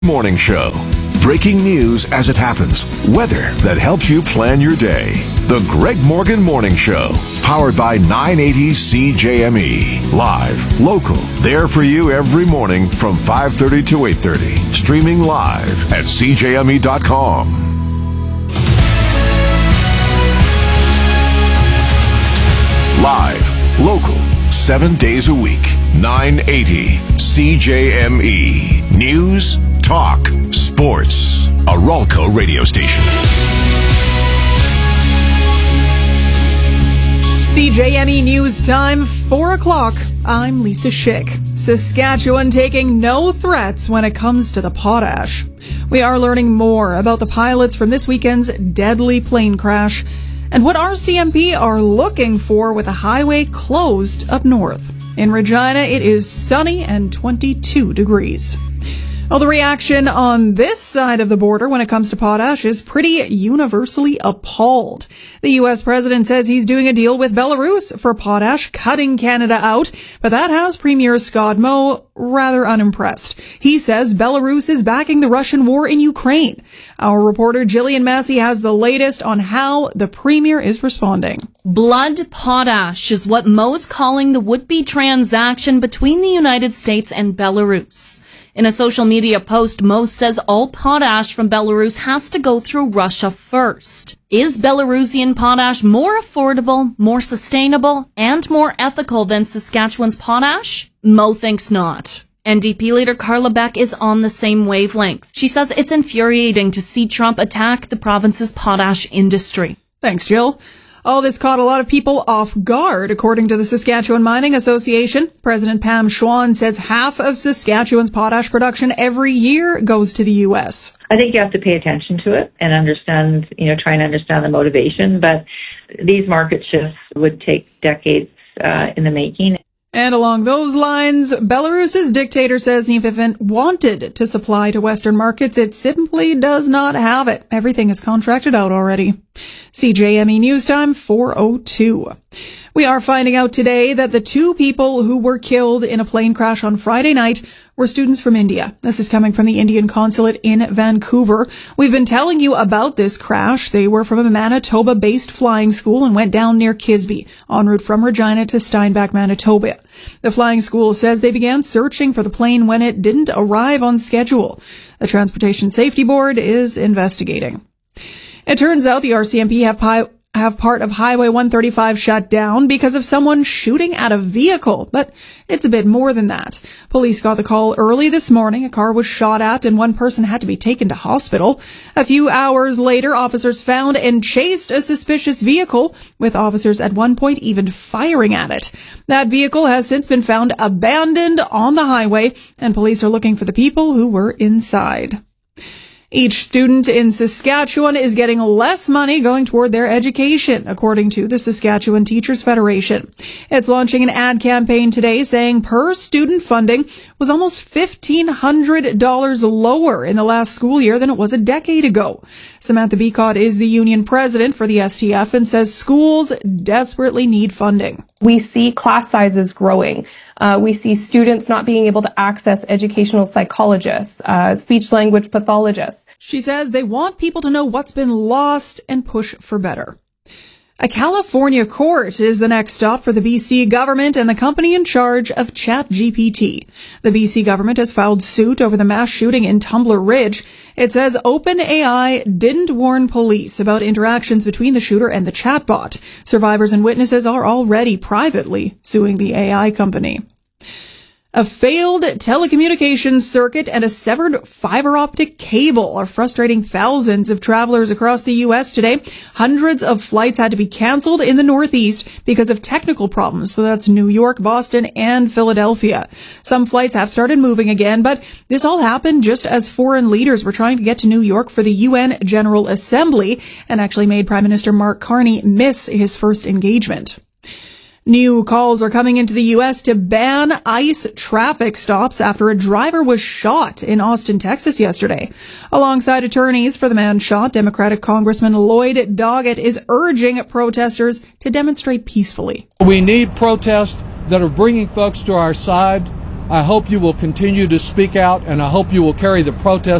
Morning Show. Breaking news as it happens. Weather that helps you plan your day. The Greg Morgan Morning Show. Powered by 980 CJME. Live, local, there for you every morning from 5:30 to 8:30. Streaming live at CJME.com. Live, local, 7 days a week. 980 CJME. News, talk, sports. A Ralco radio station. CJME News Time, 4 o'clock. I'm Lisa Schick. Saskatchewan taking no threats when it comes to the potash. We are learning more about the pilots from this weekend's deadly plane crash and what RCMP are looking for with the highway closed up north. In Regina, it is sunny and 22 degrees. Well, the reaction on this side of the border when it comes to potash is pretty universally appalled. The U.S. president says he's doing a deal with Belarus for potash, cutting Canada out, but that has Premier Scott Moe rather unimpressed. He says Belarus is backing the Russian war in Ukraine. Our reporter Jillian Massey has the latest on how the Premier is responding. Blood potash is what Moe's calling the would-be transaction between the United States and Belarus. In a social media post, Moe says all potash from Belarus has to go through Russia first. Is Belarusian potash more affordable, more sustainable, and more ethical than Saskatchewan's potash? Moe thinks not. NDP leader Carla Beck is on the same wavelength. She says it's infuriating to see Trump attack the province's potash industry. Thanks, Jill. All this caught a lot of people off guard, according to the Saskatchewan Mining Association. President Pam Schwann says half of Saskatchewan's potash production every year goes to the U.S. I think you have to pay attention to it and understand, try and understand the motivation. But these market shifts would take decades in the making. And along those lines, Belarus's dictator says if it wanted to supply to Western markets, it simply does not have it. Everything is contracted out already. CJME News Time, 4:02. We are finding out today that the two people who were killed in a plane crash on Friday night were students from India. This is coming from the Indian consulate in Vancouver. We've been telling you about this crash. They were from a Manitoba-based flying school and went down near Kisby, en route from Regina to Steinbach, Manitoba. The flying school says they began searching for the plane when it didn't arrive on schedule. The Transportation Safety Board is investigating. It turns out the RCMP have part of Highway 135 shut down because of someone shooting at a vehicle, but it's a bit more than that. Police got the call early this morning. A car was shot at and one person had to be taken to hospital. A few hours later, officers found and chased a suspicious vehicle, with officers at one point even firing at it. That vehicle has since been found abandoned on the highway, and police are looking for the people who were inside. Each student in Saskatchewan is getting less money going toward their education, according to the Saskatchewan Teachers Federation. It's launching an ad campaign today saying per student funding was almost $1,500 lower in the last school year than it was a decade ago. Samantha Beacott is the union president for the STF and says schools desperately need funding. We see class sizes growing. We see students not being able to access educational psychologists, speech-language pathologists. She says they want people to know what's been lost and push for better. A California court is the next stop for the BC government and the company in charge of ChatGPT. The BC government has filed suit over the mass shooting in Tumbler Ridge. It says OpenAI didn't warn police about interactions between the shooter and the chatbot. Survivors and witnesses are already privately suing the AI company. A failed telecommunications circuit and a severed fiber optic cable are frustrating thousands of travelers across the U.S. today. Hundreds of flights had to be canceled in the Northeast because of technical problems. So that's New York, Boston, and Philadelphia. Some flights have started moving again, but this all happened just as foreign leaders were trying to get to New York for the UN General Assembly and actually made Prime Minister Mark Carney miss his first engagement. New calls are coming into the U.S. to ban ICE traffic stops after a driver was shot in Austin, Texas yesterday. Alongside attorneys for the man shot, Democratic Congressman Lloyd Doggett is urging protesters to demonstrate peacefully. We need protests that are bringing folks to our side, I hope you will continue to speak out, and I hope you will carry the protest